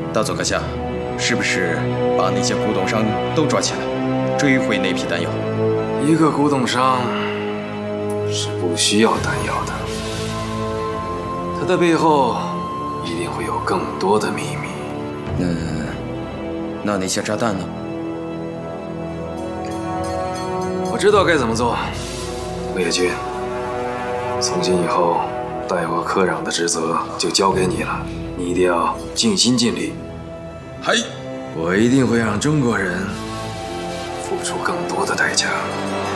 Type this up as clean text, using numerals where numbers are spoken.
大佐阁下，是不是把那些古董商都抓起来，追回那批丹药？ 一个古董商是不需要丹药的，他的背后一定会有更多的秘密。 那些炸弹呢？ 我知道该怎么做，陆野君。从今以后，代我科长的职责就交给你了，你一定要尽心尽力。 嘿， 我一定会让中国人付出更多的代价。